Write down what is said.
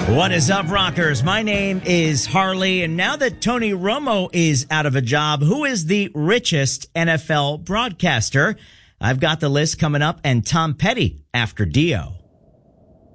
What is up, rockers? My name is Harley, and now that Tony Romo is out of a job, who is the richest NFL broadcaster? I've got the list coming up, and Tom Petty after Dio.